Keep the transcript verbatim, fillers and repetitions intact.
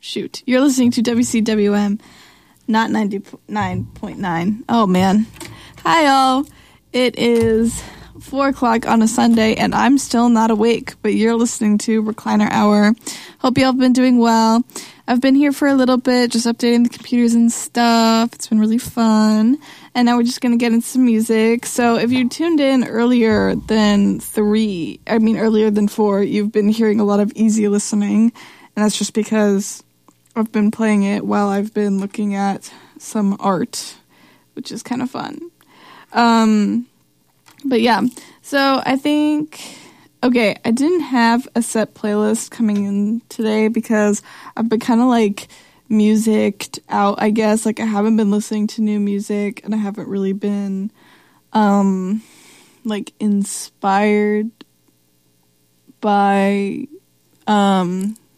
shoot. You're listening to W C W M, not ninety-nine point nine. Oh, man. Hi, all. It is four o'clock on a Sunday, and I'm still not awake, but you're listening to Recliner Hour. Hope y'all have been doing well. I've been here for a little bit, just updating the computers and stuff. It's been really fun. And now we're just going to get into some music. So if you tuned in earlier than three, I mean earlier than four, you've been hearing a lot of easy listening. And that's just because I've been playing it while I've been looking at some art, which is kind of fun. Um, but yeah, so I think... Okay, I didn't have a set playlist coming in today because I've been kind of like musiced out, I guess. Like I haven't been listening to new music and I haven't really been um like inspired by um